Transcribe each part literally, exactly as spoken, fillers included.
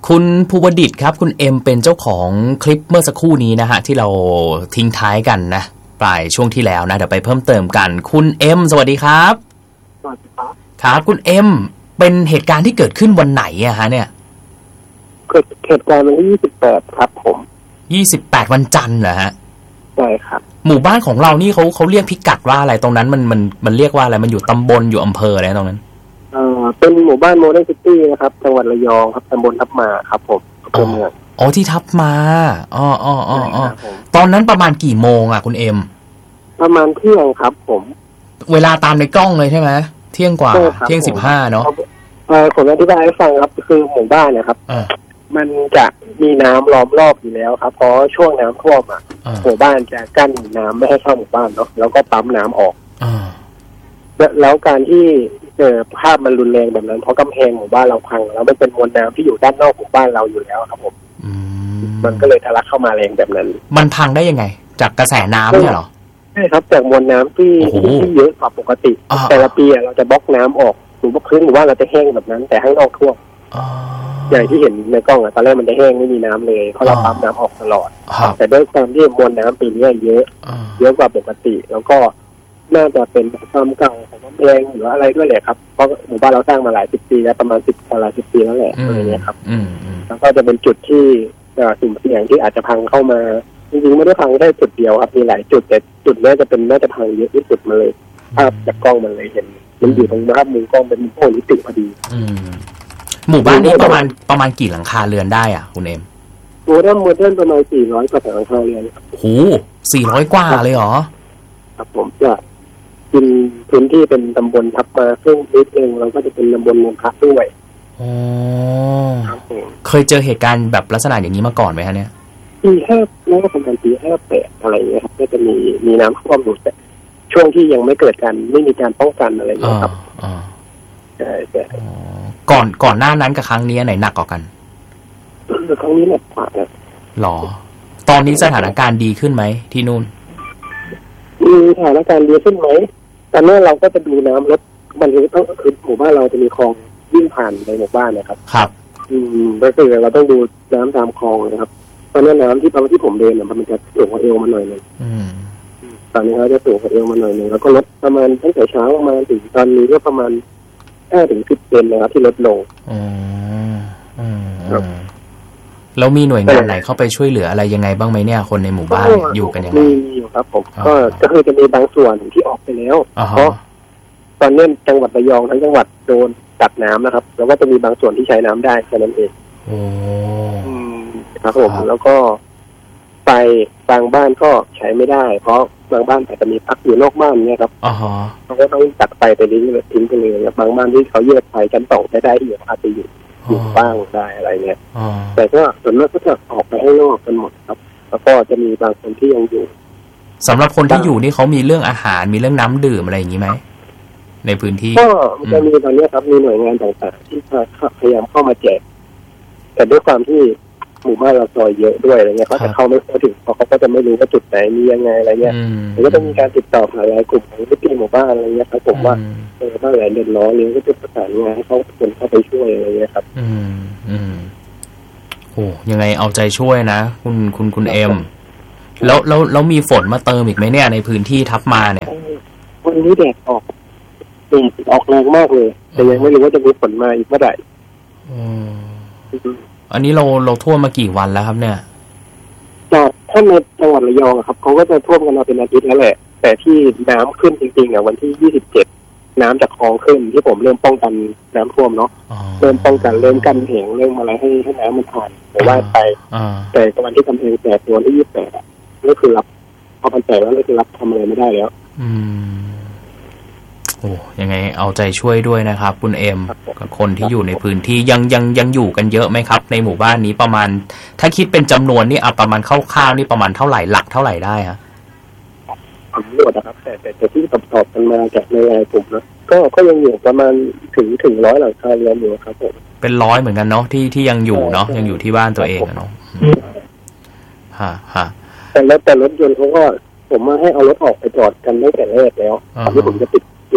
คุณภูวดิษฐ์ครับคุณเอ็มเป็นเจ้าของคลิปเมื่อสักครู่นี้นะฮะที่เราทิ้งท้ายกันนะปลายช่วงที่แล้วนะเดี๋ยวไปเพิ่มเติมกันคุณเอ็มสวัสดีครับสวัสดีครับครับคุณเอ็มเป็นเหตุการณ์ที่เกิดขึ้นวันไหนอะฮะเนี่ยเกิดเหตุการณ์วันที่ยี่สิบแปดครับผมยี่สิบแปดวันจันทร์เหรอฮะใช่ครับหมู่บ้านของเรานี่เขาเขาเรียกพิกัดว่าอะไรตรงนั้นมันมันมันเรียกว่าอะไรมันอยู่ตำบลอยู่อำเภออะไรตรงนั้นเอ่อเป็นหมู่บ้านโมเดิร์นซิตี้นะครับจังหวัดระยองครับตำบลทับมาครับผมอำเภอเมืองอ๋อที่ทับมาอ๋ออ๋ออ๋ออ๋อตอนนั้นประมาณกี่โมงอ่ะคุณเอ็มประมาณเที่ยงครับผมเวลาตามในกล้องเลยใช่ไหมเที่ยงกว่าเที่ยงสิบห้าเนาะเออผมอธิบายให้ฟังครับคือหมู่บ้านเนี่ยครับมันจะมีน้ำล้อมรอบอยู่แล้วครับเพราะช่วงน้ำท่วมอ่ะหมู่บ้านจะกั้นน้ำไม่ให้เข้าหมู่บ้านเนาะแล้วก็ปั๊มน้ำออกแล้วการที่เกิดภาพมันรุนแรงแบบนั้นเพราะกำแพงหมู่บ้านเราพังแล้วมันเป็นมวลน้ำที่อยู่ด้านนอกหมู่บ้านเราอยู่แล้วครับผมมันก็เลยทะลักเข้ามาแรงแบบนั้นมันพังได้ยังไงจากกระแสน้ำเนี่ยหรอใช่ครับจากมวลน้ำที่ที่เยอะกว่าปกติแต่ละปีเราจะบล็อกน้ำออกหรือว่าพื้นหมู่บ้านเราจะแห้งแบบนั้นแต่ข้างนอกท่วมอย่างที่เห็นในกล้องอะตอนแรกมันจะแห้งไม่มีน้ำเลยเพราะเราปั๊มน้ำออกตลอดแต่ด้วยความที่มวลน้ำปีนี้เยอะเยอะกว่าปกติแล้วก็น่าจะเป็นความเก่าของกำแพงหรืออะไรด้วยแหละครับเพราะหมู่บ้านเราสร้างมาหลายสิบปีแล้วประมาณสิบหลายสิบปีแล้วแหละอะไรเงี้ยครับแล้วก็จะเป็นจุดที่สุ่มเสี่ยงที่อาจจะพังเข้ามาจริงๆไม่ได้พังได้จุดเดียวครับมีหลายจุดแต่จุดนี้จะเป็นน่าจะพังเยอะที่สุดมาเลยภาพจากกล้องมันเลยเห็นมันอยู่ตรงภาพมุมกล้องเป็นมุมโพลิติพอดีหมู่บ้านนี้ประมาณประมาณกี่หลังคาเรือนได้อ่ะคุณเอ็มโมเดิร์นโมเดิร์นประมาณสี่ร้อยกว่าหลังคาเรือนโอ้โหสี่ร้อยกว่าเลยเหรอครับผมจะกินพื้นที่เป็นตำบลทับมาซึ่งนิดเองเราก็จะเป็นตำบลเมืองพักด้วยอ๋อครับผมเคยเจอเหตุการณ์แบบลักษณะอย่างนี้มาก่อนไหมฮะเนี่ยปีห้าแล้วก็ประมาณปีห้าแปดอะไรอย่างเงี้ยครับก็จะมีมีน้ำท่วมอยู่แต่ช่วงที่ยังไม่เกิดการไม่มีการป้องกันอะไรอย่างเงี้ยครับอ๋อใช่ใช่ก่อนก่อนหน้านั้นกับครั้งนี้ไหนหนักกว่ากันครั้งนี้หนักกว่านะหรอตอนนี้สถานการณ์ดีขึ้นไหมที่นู่นมีสถานการณ์ดีขึ้นไหมตอนนี้เราก็จะดูน้ำลดมันต้องคือหมู่บ้านเราจะมีคลองวิ่งผ่านในหมู่บ้านนะครับครับอืมก็คือเราต้องดูน้ำตามคลองนะครับตอนนี้น้ำที่ตอนที่ผมเดินเนี่ยมันจะสูงกว่าเอวมาหน่อยนึงตอนนี้เขาจะสูงกว่าเอวมาหน่อยนึงแล้วก็ลดประมาณตั้งแต่เช้ามาถึงตอนนี้ก็ประมาณห้าถึงสิบเซนนะครับที่ลดลงอืมอืมแล้วมีหน่วยงานไหนเข้าไปช่วยเหลืออะไรยังไงบ้างไหมเนี่ยคนในหมู่บ้านอยู่กันยังไงมีอยู่ครับผมก็ก็คือจะมีบางส่วนที่ออกไปแล้วเพราะตอนนี้จังหวัดระยองทั้งจังหวัดโดนตัดน้ำนะครับแล้วก็จะมีบางส่วนที่ใช้น้ำได้แค่นั้นเองโอ้ครับผมแล้วก็ไปบางบ้านก็ใช้ไม่ได้เพราะบางบ้านอาจจะมีพักอยู่นอกบ้านเนี่ยครับเขาก็ต้องตัดไปไปทิ้งเลยทิ้งไปเลยบางบ้านที่เขาแยกไปชั้นสองใช้ได้ที่อาจจะอยู่อยู่บ้างได้อะไรเงี้ยแต่ก็ส่วนมากก็จะออกไปให้นอกกันหมดครับแล้วก็จะมีบางคนที่ยังอยู่สำหรับคนที่อยู่นี่เขามีเรื่องอาหารมีเรื่องน้ำดื่มอะไรอย่างนี้ไหมในพื้นที่ก็จะมีตอนนี้ครับมีหน่วยงานต่างๆที่พยายามเข้ามาแจกแต่ด้วยความที่หมู่บ้านเราซอยเยอะด้วยอะไรเงี้ยเขาจะเข้าไม่ถึงเพราะเขาก็จะไม่รู้ว่าจุดไหนมียังไงอะไรเงี้ยแล้วก็จะมีการติดต่อผ่านหลายกลุ่มของนิติหมู่บ้านอะไรเงี้ยครับผมว่าเออบ้านไหนเดือดร้อนเนี่ยก็จะประสานงานให้เขาคนเข้าไปช่วยอะไรเงี้ยครับอืมอืมโอ้ยังไงเอาใจช่วยนะคุณคุณคุณเอ็มแล้วแล้วแล้วมีฝนมาเติมอีกไหมเนี่ยในพื้นที่ทับมาเนี่ยวันนี้แดดออกแดดออกแรงมากเลยแต่ยังไม่รู้ว่าจะมีฝนมาอีกเมื่อไหร่อันนี้เราเราท่วมมากี่วันแล้วครับเนี่ยจากท่านในจังหวัดระยองครับเขาก็จะท่วมกันมาเป็นอาทิตย์แล้วแหละแต่ที่น้ำขึ้นจริงๆอ่ะวันที่ยี่สิบเจ็ดน้ำจากคลองขึ้นที่ผมเริ่มป้องกันน้ำท่วมเนาะเริ่มป้องกันเริ่มกั้นแหงเริ่มอะไรให้ให้น้ำมันผ่านแต่ว่าไปแต่วันที่กำแพงแตกตัวที่ยี่สิบแปดอ่ะก็คือรับพอมันแตกแล้วก็คือรับทำอะไรไม่ได้แล้วอืมโอ้ยังไงเอาใจช่วยด้วยนะครับคุณเอ็มกับคนที่อยู่ในพื้นที่ยังยังยังอยู่กันเยอะไหมครับในหมู่บ้านนี้ประมาณถ้าคิดเป็นจำนวนนี่อ่ะประมาณคร่าวๆนี่ประมาณเท่าไหร่หลักเท่าไหร่ได้ฮะผมรวดนะครับแต่แต่ที่ตอบๆกันมาจากในรายกลุ่มนะก็ก็ยังอยู่ประมาณถึงถึงร้อยหลังคาเรือนอยู่ครับผมเป็นร้อยเหมือนกันเนาะที่ที่ยังอยู่เนาะยังอยู่ที่บ้านตัวเองเนาะฮะฮะแต่แล้วแต่รถยนต์เขาก็ผมมาให้เอารถออกไปจอดกันตั้งแต่แรกแล้วที่ผมจะปิดปิด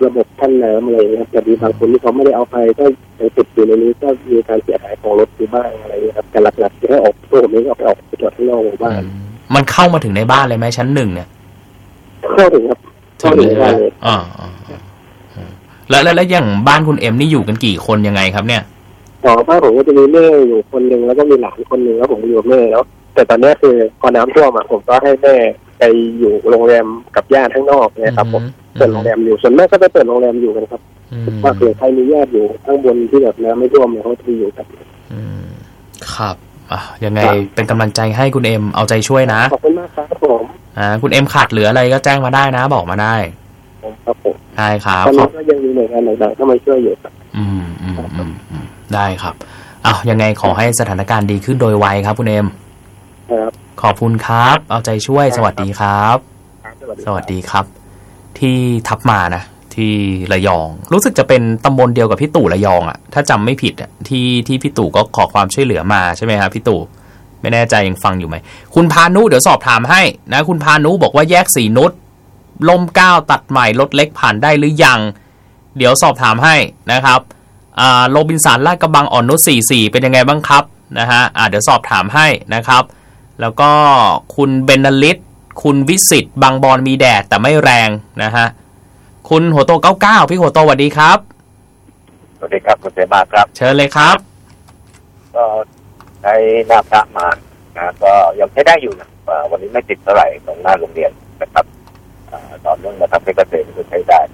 ระบบท่านน้ำอะไรนะครับแต่มีบางคนที่เขาไม่ได้เอาไปก็ยังติดอยู่ในนี้ก็มีการเสียหายของรถอยู่บ้างอะไรนะครับแต่หลักๆที่ให้ออกตัวผมนี้ก็ไปออกไปจอดข้างนอกบ้านมันเข้ามาถึงในบ้านเลยไหมชั้นหนึ่งเนี่ยเข้าถึงครับเข้าถึงบ้านเลยอ๋อแล้วแล้วแล้วอย่างบ้านคุณเอ็มนี่อยู่กันกี่คนยังไงครับเนี่ยอ๋อบ้านผมก็จะมีแม่อยู่คนหนึ่งแล้วก็มีหลานคนหนึ่งแล้วผมอยู่กับแม่แล้วแต่ตอนนี้คือพอน้ำท่วมอ่ะผมก็ให้แม่ไปอยู่โรงแรมกับญาติข้างนอกนะครับผมเปิดโรงแรมอยู่ส่วนแม่ก็ไปเปิดโรงแรมอยู่กันครับว่าคือใครมีญาติอยู่ข้างบนที่แบบน้ำไม่ท่วมเนี่ยเขาจะอยู่กันครับอ่ะยังไงเป็นกำลังใจให้คุณเอ็มเอาใจช่วยนะขอบคุณมากครับผมอ่าคุณเอ็มขาดเหลืออะไรก็แจ้งมาได้นะบอกมาได้ครับผมได้ครับตอนนี้ก็ยังมีหน่วยงานต่างๆเข้ามาช่วยอยู่ครับอืมอืมอืมอืมได้ครับอ้าวยังไงขอให้สถานการณ์ดีขึ้นโดยไวครับคุณเอ็มครับขอบคุณครับเอาใจช่วยสวัสดีครับสวัสดีครับที่ทับมานะที่ระยองรู้สึกจะเป็นตำบลเดียวกับพี่ตู่ระยองอ่ะถ้าจำไม่ผิดอ่ะที่ที่พี่ตู่ก็ขอความช่วยเหลือมาใช่ไหมครับพี่ตู่ไม่แน่ใจยังฟังอยู่ไหมคุณพานุเดี๋ยวสอบถามให้นะคุณพานุบอกว่าแยกสีนุชล่มเก้าตัดใหม่รถเล็กผ่านได้หรือยังเดี๋ยวสอบถามให้นะครับอ่าโรบินสันลาดกระบังอ่อนนุชสี่สี่เป็นยังไงบ้างครับนะฮะอ่าเดี๋ยวสอบถามให้นะครับแล้วก็คุณเบนนลิตคุณวิสิตบางบอนมีแดดแต่ไม่แรงนะฮะคุณหัวโตเก้าเก้าพี่หัวโตสวัสดีครับสวัสดีครับคุณเสมาครับเชิญเลยครับก็ใช้หน้าพระมานะก็ยังใช้ได้อยู่นะวันนี้ไม่ติดเท่าไหร่ตรงหน้าโรงเรียนนะครับตอนเรื่องมาทำเพชรเกษมก็ใช้ได้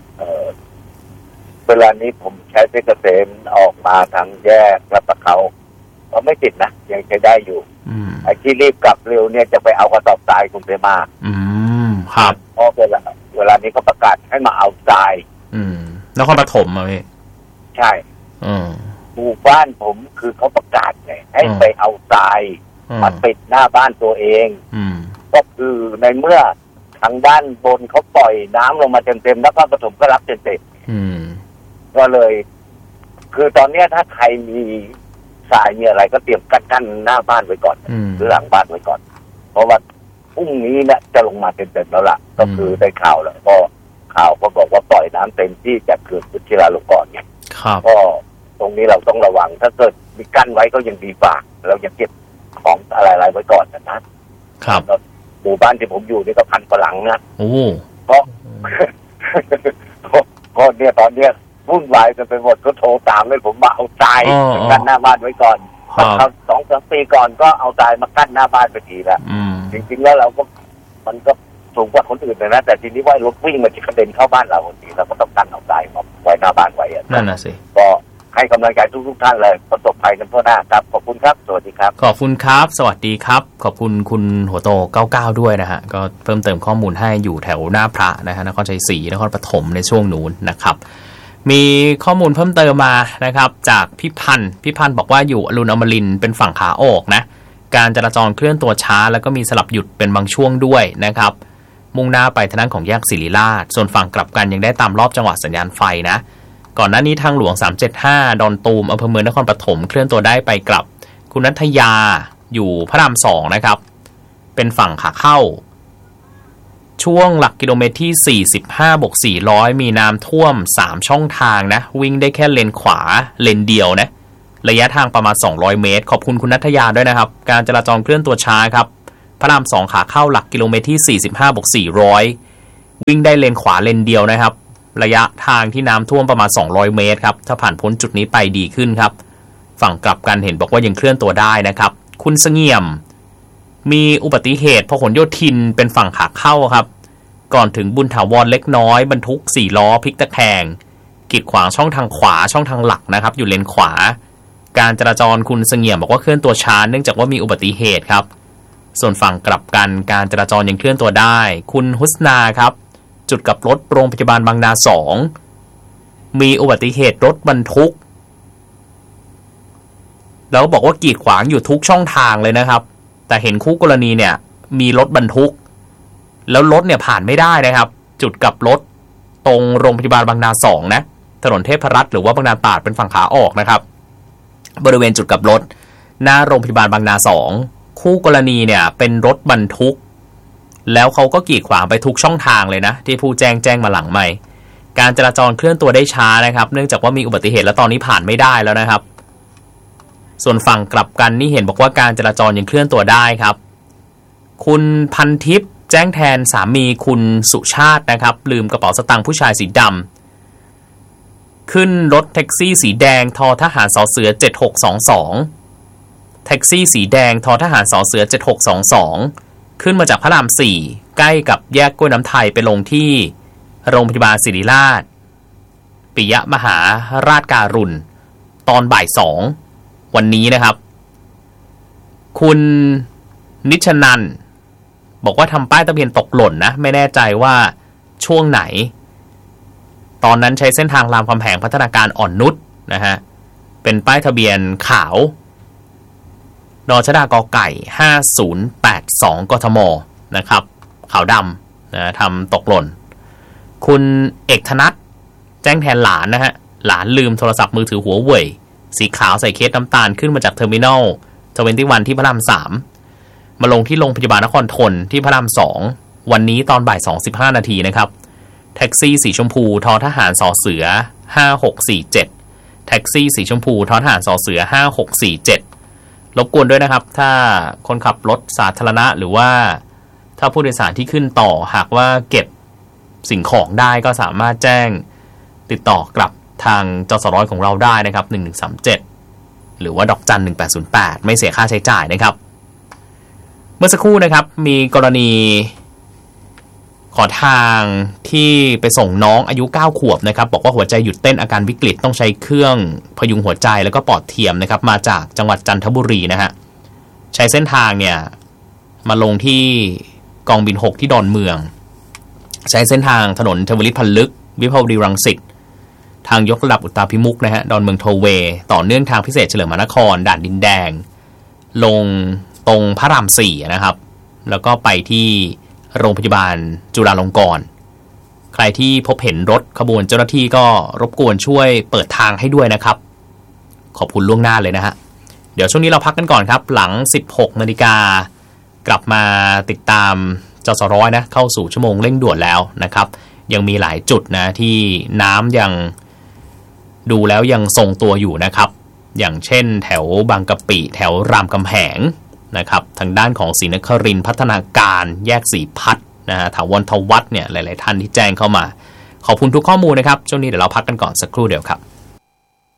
เวลานี้ผมใช้เพชรเกษมออกมาทางแยกลาดพร้าวก็ไม่ติดนะยังใช้ได้อยู่ไอ้ที่รีบกลับเร็วเนี่ยจะไปเอากระสอบทรายคุณเสมาอืมครับเพราะเวลาเวลานี้เขาประกาศให้มาเอาทรายอืมนครปฐมอ่ะพี่ใช่อืมหมู่บ้านผมคือเขาประกาศไงให้ไปเอาทรายมาปิดหน้าบ้านตัวเองอืมก็คือในเมื่อทางด้านบนเขาปล่อยน้ำลงมาเต็มๆนครปฐมก็รับเต็มๆอืมก็เลยคือตอนนี้ถ้าใครมีทรายมีอะไรก็เตรียมกั้นกั้นหน้าบ้านไว้ก่อนหรือหลังบ้านไว้ก่อนเพราะว่าพรุ่งนี้เนี่ยจะลงมาเต็มๆแล้วล่ะก็คือได้ข่าวแล้วก็ข่าวก็บอกว่าปล่อยน้ำเต็มที่จากเขื่อนวชิราลงกรณ์เนี่ยก็ตรงนี้เราต้องระวังถ้าเกิดมีกั้นไว้ก็ยังดีกว่าเรายังเก็บของอะไรๆไว้ก่อนนะครับหมู่บ้านที่ผมอยู่นี่ก็พันฝรั่งนะโอ้เพราะก็เนี่ยตอนเนี้ยวุ่นวายกันไปหมดก็โทรตามให้ผมมาเอาทรายกั้นหน้าบ้านไว้ก่อนเขาสองสามปีก่อนก็เอาทรายมากั้นหน้าบ้านไปทีละจริงๆแล้วเราก็มันก็สูงกว่าคนอื่นเลยนะแต่ทีนี้ว่ารถวิ่งมันจะกระเด็นเข้าบ้านเราทีเราก็ต้องกั้นเอาทรายมาไว้หน้าบ้านไว้นั่นน่ะสิก็ให้กำลังใจทุกๆท่านเลยประสบภัยกันทั่วหน้าครับขอบคุณครับสวัสดีครับขอบคุณครับสวัสดีครับขอบคุณคุณหัวโตเก้าเก้าด้วยนะฮะก็เพิ่มเติมข้อมูลให้อยู่แถวหน้าพระนะฮะนครชัยศรีนครปฐมในช่วงนู้นนะครับมีข้อมูลเพิ่มเติมมานะครับจากพี่พันธ์พี่พันธ์บอกว่าอยู่อรุณอมรินทร์เป็นฝั่งขาออกนะการจราจรเคลื่อนตัวช้าแล้วก็มีสลับหยุดเป็นบางช่วงด้วยนะครับมุ่งหน้าไปทางด้านของแยกศิริราชส่วนฝั่งกลับกันยังได้ตามรอบจังหวะสัญญาณไฟนะก่อนหน้านี้ทางหลวงสามเจ็ดห้าดอนตูมอำเภอเมืองนครปฐมเคลื่อนตัวได้ไปกลับคุณณัฐยาอยู่พระรามสองนะครับเป็นฝั่งขาเข้าช่วงหลักกิโลเมตรที่สี่สิบห้าบวกสี่ร้อยมีน้ำท่วมสามช่องทางนะวิ่งได้แค่เลนขวาเลนเดียวนะระยะทางประมาณสองร้อยเมตรขอบคุณคุณณัฐยาด้วยนะครับการจราจรเคลื่อนตัวช้าครับพระรามสองขาเข้าหลักกิโลเมตรที่สี่สิบห้าบวกสี่ร้อยวิ่งได้เลนขวาเลนเดียวนะครับระยะทางที่น้ำท่วมประมาณสองร้อยเมตรครับถ้าผ่านพ้นจุดนี้ไปดีขึ้นครับฝั่งกลับกันเห็นบอกว่ายังเคลื่อนตัวได้นะครับคุณเสงี่ยมมีอุบัติเหตุพหลโยธินเป็นฝั่งขาเข้าครับก่อนถึงบุญถาวรเล็กน้อยบรรทุกสี่ล้อพลิกตะแคงกีดขวางช่องทางขวาช่องทางหลักนะครับอยู่เลนขวาการจราจรคุณเสงี่ยมบอกว่าเคลื่อนตัวช้าเนื่องจากว่ามีอุบัติเหตุครับส่วนฝั่งกลับกันการจราจรยังเคลื่อนตัวได้คุณฮุสนาครับจุดกับรถโรงพยาบาลบางนาสองมีอุบัติเหตุรถบรรทุกแล้วบอกว่ากีดขวางอยู่ทุกช่องทางเลยนะครับแต่เห็นคู่กรณีเนี่ยมีรถบรรทุกแล้วรถเนี่ยผ่านไม่ได้นะครับจุดกับรถตรงโรงพยาบาลบางนาสองนะถนนเทพรัตน์หรือว่าบางนาตราดเป็นฝั่งขาออกนะครับบริเวณจุดกับรถหน้าโรงพยาบาลบางนาสองคู่กรณีเนี่ยเป็นรถบรรทุกแล้วเขาก็กีดขวางไปทุกช่องทางเลยนะที่ผู้แจ้งแจ้งมาหลังใหม่การจราจรเคลื่อนตัวได้ช้านะครับเนื่องจากว่ามีอุบัติเหตุและตอนนี้ผ่านไม่ได้แล้วนะครับส่วนฝั่งกลับกันนี่เห็นบอกว่าการจราจรยังเคลื่อนตัวได้ครับคุณพันทิพย์แจ้งแทนสามีคุณสุชาตินะครับลืมกระเป๋าสตางค์ผู้ชายสีดำขึ้นรถแท็กซี่สีแดงททหารสเสือเจ็ดหกสองสองแท็กซี่สีแดงททหารสเสือเจ็ดหกสองสองขึ้นมาจากพระรามสี่ใกล้กับแยกกล้วยน้ำไทยไปลงที่โรงพยาบาลศิริราชปิยมหาราชการุณตอนบ่ายสองวันนี้นะครับคุณนิชนันบอกว่าทำป้ายทะเบียนตกหล่นนะไม่แน่ใจว่าช่วงไหนตอนนั้นใช้เส้นทางรามคำแหงพัฒนาการอ่อนนุชนะฮะเป็นป้ายทะเบียนขาวนชดกไก่ห้าศูนย์แปดสองกทมนะครับขาวดำนะทำตกหล่นคุณเอกธนัทแจ้งแทนหลานนะฮะหลานลืมโทรศัพท์มือถือหัวเว่ยสีขาวใส่เคสน้ำตาลขึ้นมาจากเทอร์มินอลทเวนตี้วันที่พระรามสามมาลงที่โรงพยาบาลนครทนที่พระรามสองวันนี้ตอนบ่ายสองสิบห้านาทีนะครับแท็กซี่สีชมพูททหารสเสือห้าหกสี่เจ็ดแท็กซี่สีชมพูททหารสเสือห้าหกสี่เจ็ดรบกวนด้วยนะครับถ้าคนขับรถสาธารณะหรือว่าถ้าผู้โดยสารที่ขึ้นต่อหากว่าเก็บสิ่งของได้ก็สามารถแจ้งติดต่อกลับทางจสร้อยของเราได้นะครับหนึ่งหนึ่งสามเจ็ดหรือว่าดอกจันหนึ่งแปดศูนย์แปดไม่เสียค่าใช้จ่ายนะครับเมื่อสักครู่นะครับมีกรณีขอทางที่ไปส่งน้องอายุเก้าขวบนะครับบอกว่าหัวใจหยุดเต้นอาการวิกฤตต้องใช้เครื่องพยุงหัวใจแล้วก็ปอดเทียมนะครับมาจากจังหวัดจันทบุรีนะฮะใช้เส้นทางเนี่ยมาลงที่กองบินหกที่ดอนเมืองใช้เส้นทางถนนเทวริศพันลึกวิภาวดีรังสิตทางยกระดับอุตตาภิมุขนะฮะดอนเมืองโทเวต่อเนื่องทางพิเศษเฉลิมพระนครด่านดินแดงลงตรงพระรามสี่นะครับแล้วก็ไปที่โรงพยาบาลจุฬาลงกรณ์ใครที่พบเห็นรถขบวนเจ้าหน้าที่ก็รบกวนช่วยเปิดทางให้ด้วยนะครับขอบคุณล่วงหน้าเลยนะฮะเดี๋ยวช่วงนี้เราพักกันก่อนครับหลัง สิบหกนาฬิกากลับมาติดตามจสร้อยนะเข้าสู่ชั่วโมงเร่งด่วนแล้วนะครับยังมีหลายจุดนะที่น้ำยังดูแล้วยังทรงตัวอยู่นะครับอย่างเช่นแถวบางกะปิแถวรามคำแหงนะครับทางด้านของศรีนครินทร์พัฒนาการแยกสีพัดนะฮะถาวรทวัฒน์เนี่ยหลายๆท่านที่แจ้งเข้ามาขอบคุณทุกข้อมูลนะครับช่วงนี้เดี๋ยวเราพักกันก่อนสักครู่เดียวครับ